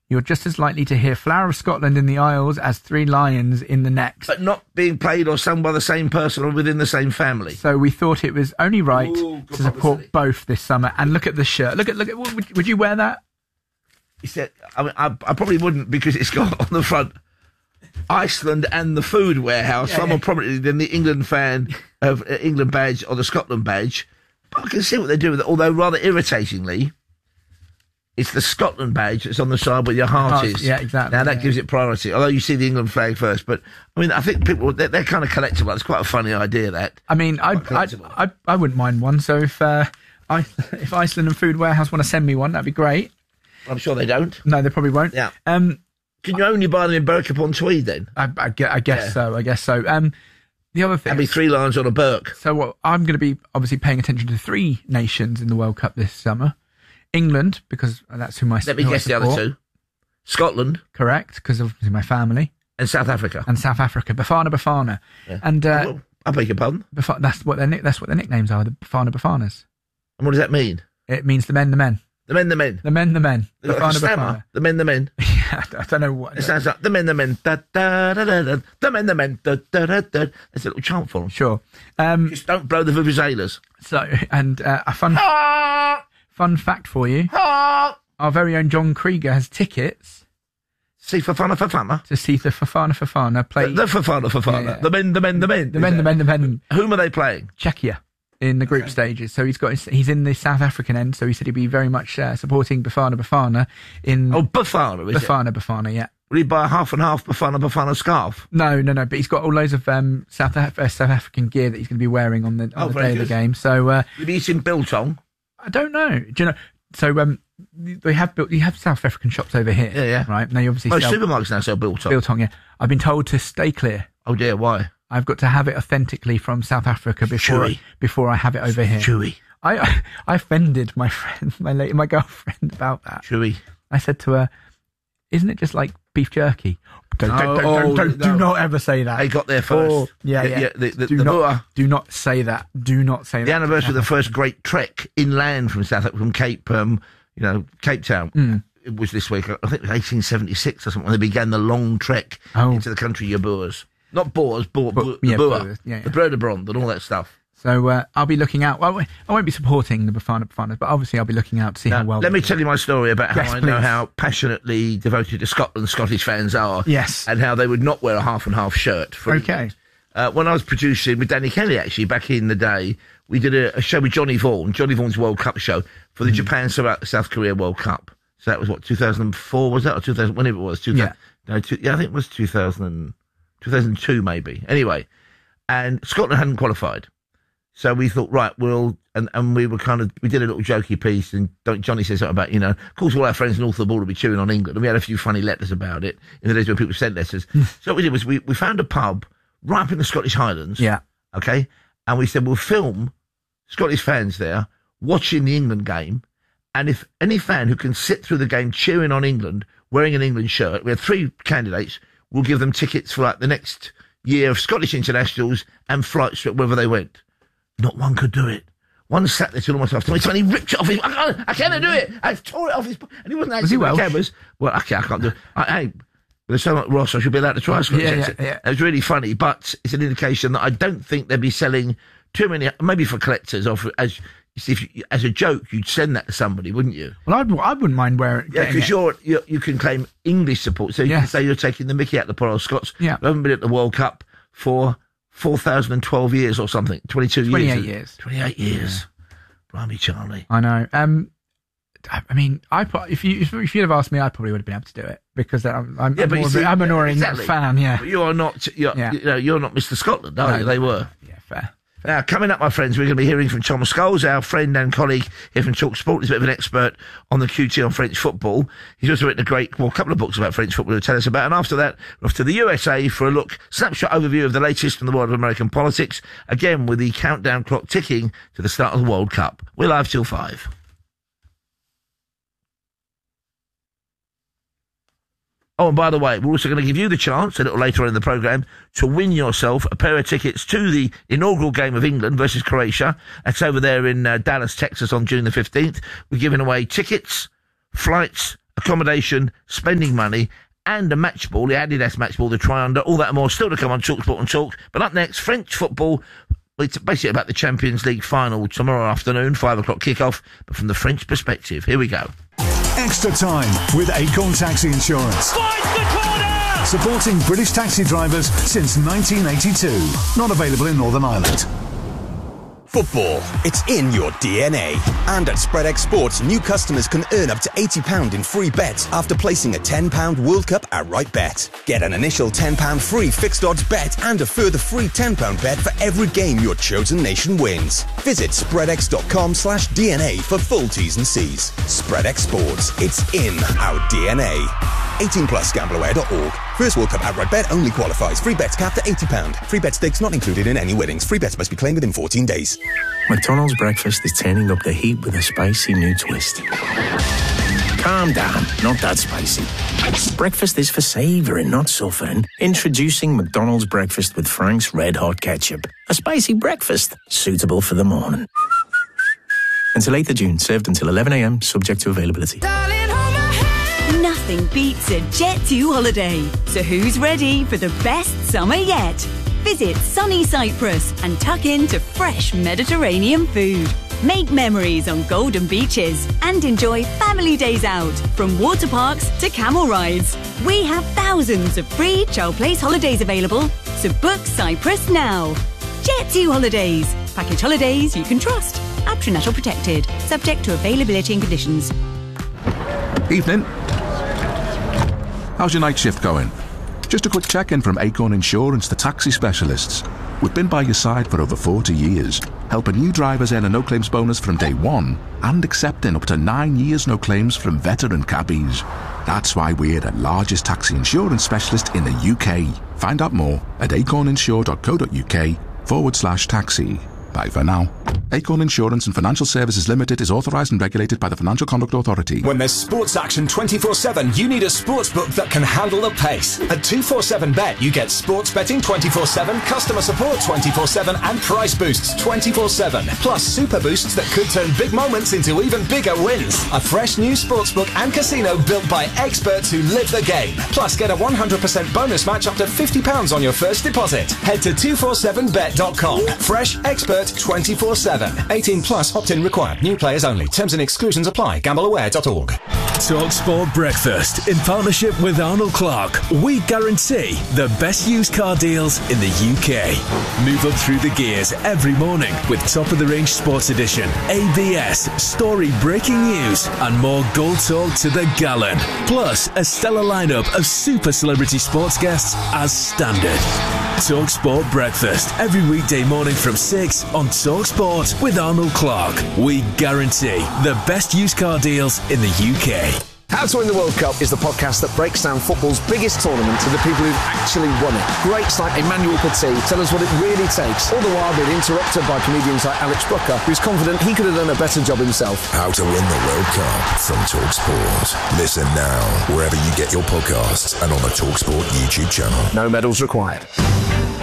you're just as likely to hear Flower of Scotland in the aisles as Three Lions in the next. But not being played or sung by the same person or within the same family. So we thought it was only right to support both this summer. And look at the shirt. Look at. Would you wear that? He said, I probably wouldn't, because it's got on the front Iceland and the Food Warehouse, far more prominently than the England England badge or the Scotland badge. But I can see what they do with it, although rather irritatingly, it's the Scotland badge that's on the side where your heart is. Yeah, exactly. Now that gives it priority, although you see the England flag first. But I mean, I think people they're kind of collectible. It's quite a funny idea, that. I mean, I wouldn't mind one. So if Iceland and Food Warehouse want to send me one, that'd be great. I'm sure they don't. No, they probably won't. Yeah. Can you only buy them in Berwick upon Tweed then? I guess so. I guess so. The other thing... That'd be 3 lines on a Burke. So I'm going to be obviously paying attention to 3 nations in the World Cup this summer. England, because that's who my... Let me guess the other 2. Scotland. Correct, because of my family. And South Africa. Bafana. Yeah. And... I beg your pardon? That's what their nicknames are, the Bafanas. And what does that mean? It means the men. The men. Bafana. The men. Yeah, I don't know what... It sounds like the men. Da, da, da, da, da. The men. Da, da, da, da. There's a little chant for them. Sure. Just don't blow the vuvuzelas. So, and a fun fact for you. Our very own John Krieger has tickets... See Fafana. To see the Fafana play... The Fafana. Yeah. The men. The men. Whom are they playing? Czechia. In the group stages, so he's in the South African end. So he said he'd be very much supporting Bafana in. Oh, Bafana, is Bafana, yeah. Will he buy a half and half Bafana scarf? No. But he's got all loads of South African gear that he's going to be wearing on the day of the game. So you'll be eating biltong. I don't know. Do you know? So you have South African shops over here. Yeah. Right now, you obviously most supermarkets now sell biltong. Biltong, yeah. I've been told to stay clear. Oh dear, why? I've got to have it authentically from South Africa before I have it over here. Chewy. I offended my friend, my girlfriend about that. Chewy. I said to her, "Isn't it just like beef jerky?" Do not ever say that. They got there first. Yeah. Do not say that. Do not say that. The anniversary of the first great trek inland from Cape Town. It was this week. I think it was 1876 or something. When they began the long trek into the country of Boers. Not Boers, the Boer, the Broederbrand and all that stuff. So I'll be looking out. Well, I won't be supporting the Bafanas, but obviously I'll be looking out to see how well... Let me tell you my story about how I know how passionately devoted to Scotland Scottish fans are. Yes. And how they would not wear a half and half shirt. Okay. When I was producing with Danny Kelly, actually, back in the day, we did a show with Johnny Vaughan's World Cup show for the Japan-South Korea World Cup. So that was, 2004, was that? Or 2000, whenever it was. I think it was 2002 maybe. Anyway, and Scotland hadn't qualified. So we thought, right, and we were we did a little jokey piece, and Johnny said something about, of course all our friends north of the border will be cheering on England, and we had a few funny letters about it in the days when people sent letters. So what we did was we found a pub right up in the Scottish Highlands. Yeah. Okay? And we said, we'll film Scottish fans there watching the England game, and if any fan who can sit through the game cheering on England, wearing an England shirt, we had 3 candidates, we'll give them tickets for the next year of Scottish internationals and flights wherever they went. Not one could do it. One sat there till almost after me, and he ripped it off his... I can't do it! I tore it off his... And he wasn't actually... Was he Welsh? Cameras. Well, okay, I can't do it. Hey, there's so much Ross, I should be allowed to try Scottish accent. Yeah. It was really funny, but it's an indication that I don't think they'd be selling too many... Maybe for collectors, or as a joke, you'd send that to somebody, wouldn't you? Well, I wouldn't mind wearing it. Yeah, because you can claim English support, so you can say you're taking the mickey out of the poor old Scots who haven't been at the World Cup for 4,012 years or something, 28 years. 28 years. Blimey, Charlie. I know. I mean, if you'd have asked me, I probably would have been able to do it, because I'm an Orient fan. Yeah, but you're not. You're not Mr. Scotland, are you? They were. Yeah, fair. Now, coming up, my friends, we're going to be hearing from Tom Scholes, our friend and colleague here from Talk Sport. He's a bit of an expert on the QT on French football. He's also written a couple of books about French football to tell us about. And after that, we're off to the USA for a snapshot overview of the latest in the world of American politics. Again, with the countdown clock ticking to the start of the World Cup. We're live till 5. Oh, and by the way, we're also going to give you the chance, a little later on in the programme, to win yourself a pair of tickets to the inaugural game of England versus Croatia. That's over there in Dallas, Texas on June the 15th. We're giving away tickets, flights, accommodation, spending money, and a match ball, the Adidas match ball, the Tri-Under, all that and more still to come on TalkSport and Talk. But up next, French football. It's basically about the Champions League final tomorrow afternoon, 5 o'clock kickoff, but from the French perspective. Here we go. Extra time with Acorn Taxi Insurance. Finds the corner! Supporting British taxi drivers since 1982. Not available in Northern Ireland. Football, it's in your DNA. And at SpreadX Sports, new customers can earn up to £80 in free bets after placing a £10 World Cup outright bet. Get an initial £10 free fixed odds bet and a further free £10 bet for every game your chosen nation wins. Visit spreadx.com/DNA for full T's and C's. SpreadX Sports, it's in our DNA. 18 plus gambleaware.org. First World Cup outright bet only qualifies. Free bets capped at £80. Free bet stakes not included in any winnings. Free bets must be claimed within 14 days. McDonald's breakfast is turning up the heat with a spicy new twist. Calm down, not that spicy. Breakfast is for savouring, not suffering. Introducing McDonald's breakfast with Frank's Red Hot Ketchup. A spicy breakfast suitable for the morning. Until 8th of June, served until 11 a.m, subject to availability. Nothing beats a Jet2 holiday. So who's ready for the best summer yet? Visit sunny Cyprus and tuck into fresh Mediterranean food. Make memories on golden beaches and enjoy family days out, from water parks to camel rides. We have thousands of free child place holidays available, so book Cyprus now. Jet2 Holidays. Package holidays you can trust. Patronatal protected. Subject to availability and conditions. Evening. How's your night shift going? Just a quick check-in from Acorn Insurance, the taxi specialists. We've been by your side for over 40 years, helping new drivers earn a no-claims bonus from day one and accepting up to 9 years no claims from veteran cabbies. That's why we're the largest taxi insurance specialist in the UK. Find out more at acorninsure.co.uk/taxi. Bye for now. Acorn Insurance and Financial Services Limited is authorised and regulated by the Financial Conduct Authority. When there's sports action 24/7, you need a sportsbook that can handle the pace. At 247bet, you get sports betting 24/7, customer support 24/7, and price boosts 24/7. Plus super boosts that could turn big moments into even bigger wins. A fresh new sportsbook and casino built by experts who live the game. Plus, get a 100% bonus match up to £50 on your first deposit. Head to 247bet.com. Fresh, expert, 24/7. 18 plus, opt-in required. New players only. Terms and exclusions apply. Gambleaware.org. TalkSport Breakfast in partnership with Arnold Clark. We guarantee the best used car deals in the UK. Move up through the gears every morning with top-of-the-range sports edition, ABS, story breaking news, and more goal talk to the gallon. Plus, a stellar lineup of super celebrity sports guests as standard. TalkSport Breakfast every weekday morning from 6 on TalkSport with Arnold Clark. We guarantee the best used car deals in the UK. How to Win the World Cup is the podcast that breaks down football's biggest tournament to the people who've actually won it. Greats like Emmanuel Petit tell us what it really takes, all the while being interrupted by comedians like Alex Brooker, who's confident he could have done a better job himself. How to Win the World Cup from TalkSport. Listen now wherever you get your podcasts and on the TalkSport YouTube channel. No medals required.